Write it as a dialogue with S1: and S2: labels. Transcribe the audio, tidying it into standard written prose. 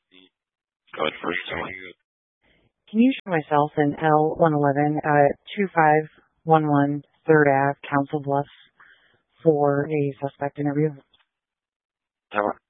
S1: Go ahead first.
S2: Can you show myself in L111 at 2511 3rd Ave, Council Bluffs, for a suspect interview?
S1: Tower.